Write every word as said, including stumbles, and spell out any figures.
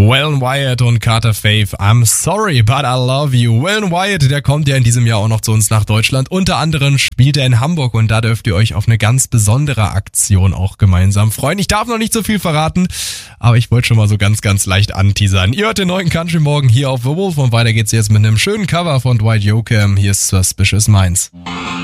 Waylon Wyatt und Carter Faith, I'm sorry, but I love you. Waylon Wyatt, der kommt ja in diesem Jahr auch noch zu uns nach Deutschland. Unter anderem spielt er in Hamburg und da dürft ihr euch auf eine ganz besondere Aktion auch gemeinsam freuen. Ich darf noch nicht so viel verraten, aber ich wollte schon mal so ganz, ganz leicht anteasern. Ihr hört den neuen Country Morgen hier auf The Wolf und weiter geht's jetzt mit einem schönen Cover von Dwight Yoakam. Hier ist Suspicious Minds.